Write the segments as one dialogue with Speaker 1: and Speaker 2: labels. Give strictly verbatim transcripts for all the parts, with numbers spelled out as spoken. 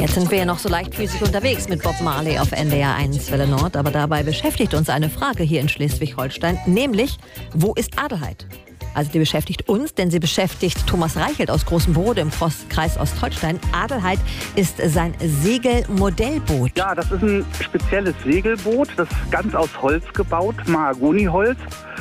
Speaker 1: Jetzt sind wir ja noch so leichtfüßig unterwegs mit Bob Marley auf N D R eins Welle Nord. Aber dabei beschäftigt uns eine Frage hier in Schleswig-Holstein, nämlich, wo ist Adelheid? Also die beschäftigt uns, denn sie beschäftigt Thomas Reichelt aus Großem Brode im Kreis Ostholstein. Adelheid ist sein Segelmodellboot.
Speaker 2: Ja, das ist ein spezielles Segelboot, das ist ganz aus Holz gebaut, Mahagoniholz,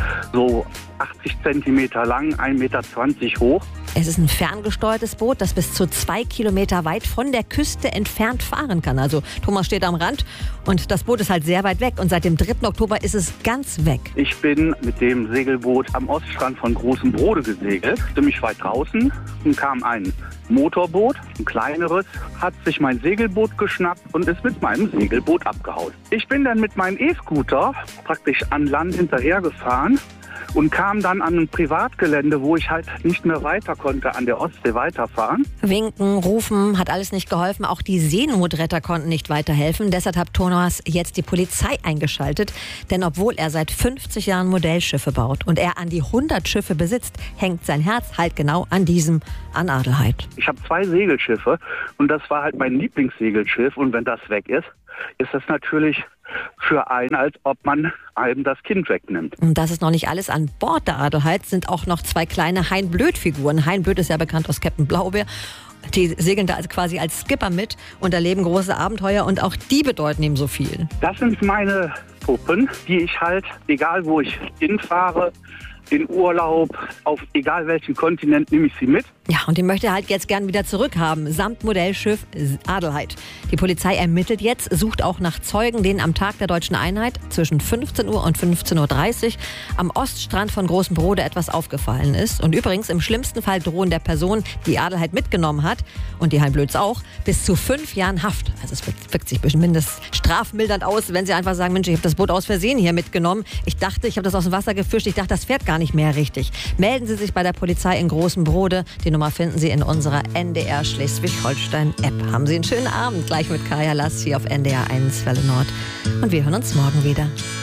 Speaker 2: so achtzig Zentimeter lang, ein Meter zwanzig hoch.
Speaker 1: Es ist ein ferngesteuertes Boot, das bis zu zwei Kilometer weit von der Küste entfernt fahren kann. Also Thomas steht am Rand und das Boot ist halt sehr weit weg. Und seit dem dritten Oktober ist es ganz weg.
Speaker 2: Ich bin mit dem Segelboot am Oststrand von Großem Brode gesegelt, ziemlich weit draußen. Dann kam ein Motorboot, ein kleineres, hat sich mein Segelboot geschnappt und ist mit meinem Segelboot abgehauen. Ich bin dann mit meinem E-Scooter praktisch an Land hinterhergefahren und kam dann an ein Privatgelände, wo ich halt nicht mehr weiter konnte, an der Ostsee weiterfahren.
Speaker 1: Winken, rufen, hat alles nicht geholfen. Auch die Seenotretter konnten nicht weiterhelfen. Deshalb hat Thomas jetzt die Polizei eingeschaltet. Denn obwohl er seit fünfzig Jahren Modellschiffe baut und er an die hundert Schiffe besitzt, hängt sein Herz halt genau an diesem, an Adelheid.
Speaker 2: Ich habe zwei Segelschiffe und das war halt mein Lieblingssegelschiff. Und wenn das weg ist, ist das natürlich für einen, als ob man einem das Kind wegnimmt.
Speaker 1: Und das ist noch nicht alles. An Bord der Adelheid sind auch noch zwei kleine Hein-Blöd-Figuren. Hein Blöd ist ja bekannt aus Captain Blaubeer. Die segeln da also quasi als Skipper mit und erleben große Abenteuer und auch die bedeuten ihm so viel.
Speaker 2: Das sind meine Puppen, die ich halt, egal wo ich hinfahre, in Urlaub, auf egal welchen Kontinent nehme ich sie mit.
Speaker 1: Ja, und die möchte er halt jetzt gern wieder zurückhaben, samt Modellschiff Adelheid. Die Polizei ermittelt jetzt, sucht auch nach Zeugen, denen am Tag der Deutschen Einheit zwischen fünfzehn Uhr und fünfzehn Uhr dreißig am Oststrand von Großem Brode etwas aufgefallen ist. Und übrigens, im schlimmsten Fall drohen der Person, die Adelheid mitgenommen hat, und die Hein-Blöds auch, bis zu fünf Jahren Haft. Also es wirkt, wirkt sich zumindest strafmildernd aus, wenn sie einfach sagen, Mensch, ich habe das Boot aus Versehen hier mitgenommen. Ich dachte, ich habe das aus dem Wasser gefischt, ich dachte, das fährt gar nicht mehr richtig. Melden Sie sich bei der Polizei in Großem Brode. Die Nummer finden Sie in unserer N D R Schleswig-Holstein-App. Haben Sie einen schönen Abend gleich mit Kaya Lass hier auf N D R eins Welle Nord. Und wir hören uns morgen wieder.